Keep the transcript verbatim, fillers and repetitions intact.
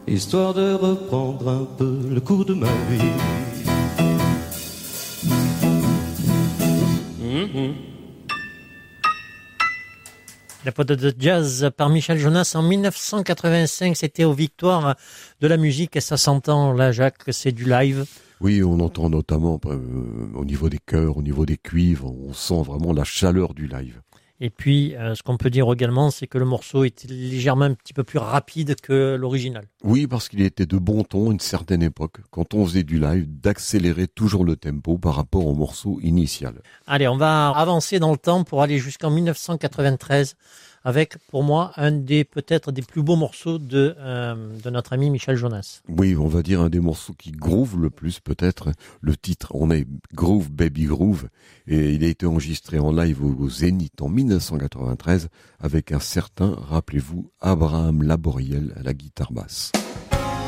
histoire de reprendre un peu le cours de ma vie. Mmh. La pote de jazz par Michel Jonas en dix-neuf cent quatre-vingt-cinq, c'était aux Victoires de la musique et ça s'entend là, Jacques, c'est du live. Oui, on entend notamment euh, au niveau des chœurs, au niveau des cuivres, on sent vraiment la chaleur du live. Et puis, euh, ce qu'on peut dire également, c'est que le morceau était légèrement un petit peu plus rapide que l'original. Oui, parce qu'il était de bon ton à une certaine époque, quand on faisait du live, d'accélérer toujours le tempo par rapport au morceau initial. Allez, on va avancer dans le temps pour aller jusqu'en dix-neuf cent quatre-vingt-treize avec, pour moi, un des peut-être des plus beaux morceaux de, euh, de notre ami Michel Jonas. Oui, on va dire un des morceaux qui groove le plus peut-être. Le titre, on est Groove Baby Groove, et il a été enregistré en live au, au Zénith en dix-neuf cent quatre-vingt-treize avec un certain, rappelez-vous, Abraham Laboriel à la guitare basse.